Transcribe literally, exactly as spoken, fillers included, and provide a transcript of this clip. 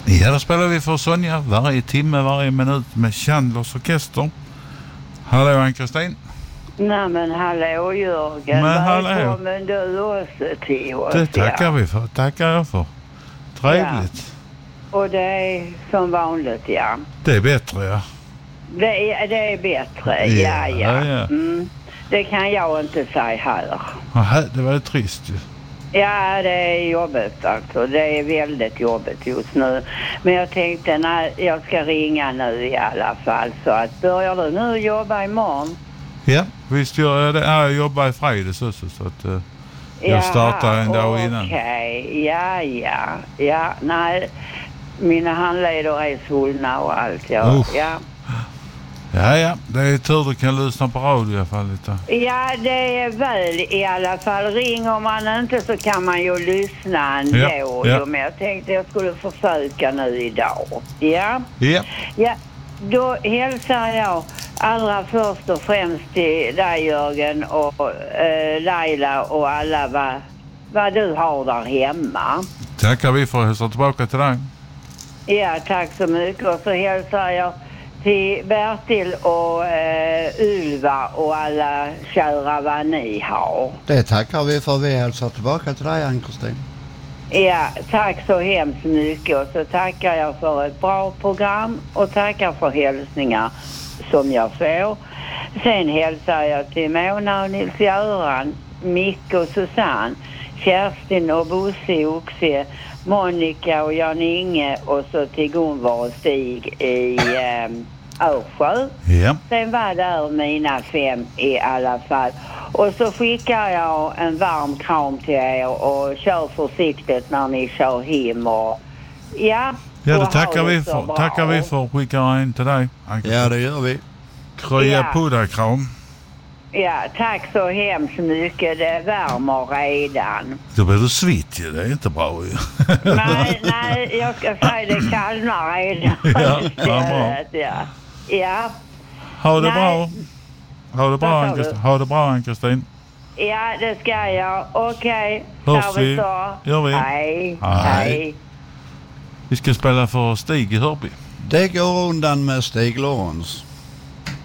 Ja, då spelar vi för Sonja varje timme, varje minut med Chandlers orkester. Hallå Ann-Kristin. Nej men hallå Jörgen, välkommen du också till oss. Det tackar ja. vi för, tackar jag för. Trevligt. Ja. Och det är som vanligt, ja. Det är bättre, ja. Det är, det är bättre, ja, ja. ja. ja. Mm. Det kan jag inte säga här. Aha, det var ju trist ju. Ja, det är jobbigt alltså. Det är väldigt jobbigt just nu. Men jag tänkte, nej, jag ska ringa nu i alla fall. Så att börjar du nu jobba imorgon? Ja, visst gör jag det. Ja, jag jobbar i fredags också, så att uh, jag startar en dag okay. innan. Okej, ja, ja. Ja, nej. Mina handledare är svullna och allt. Ja, uh. ja. Ja, ja. Det är tur du kan lyssna på radio i alla fall lite. Ja, det är väl i alla fall. Ringer man inte så kan man ju lyssna ändå. Ja, ja. Men jag tänkte jag skulle försöka nu idag. Ja? Ja. Ja, då hälsar jag allra först och främst till dig Jörgen och eh, Laila och alla vad, vad du har där hemma. Tackar vi för att hälsa tillbaka till dig. Ja, tack så mycket. Och så hälsar jag till Bertil och eh, Ylva och alla kära vad ni har. Det tackar vi för. Vi hälsar tillbaka till dig, Ann-Kristin. Ja, tack så hemskt mycket. Och så tackar jag för ett bra program och tackar för hälsningar som jag får. Sen hälsar jag till Mona och Nils-Göran, Micke och Susanne, Kerstin och Bosse Oxie, Monica och Jan-Inge och så till Gunvar och Stig i eh, Örsjö. Ja. Sen var där mina fem i alla fall. Och så skickar jag en varm kram till er och kör försiktigt när ni kör hem. Och, ja, ja, det tackar vi för. Tackar vi för att skicka en till dig. Ja, det gör vi. Krya ja. på dig, kram. Ja, tack så hemskt mycket. Det värmer redan. Då blir du svitt ju, det är inte bra ju. nej, nej, jag ska säga det kallnar redan. Ja, ja, bra. Ja. Ja. Ha det nej. bra. Ha det bra, Ann-Kristin. Ha det bra, Ann-Kristin. Ja, det ska jag. Okej. Okay. Hörs vi? Gör vi? Hej. Hej. Hej. Vi ska spela för Stig i Hörby. Det går undan med Stig Lorentz.